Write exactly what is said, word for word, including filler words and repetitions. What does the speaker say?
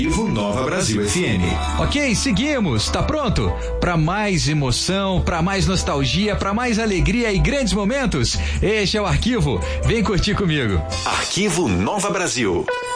Arquivo Nova Brasil F M. Ok, seguimos. Tá pronto? Para mais emoção, para mais nostalgia, para mais alegria e grandes momentos? Este é o Arquivo. Vem curtir comigo. Arquivo Nova Brasil.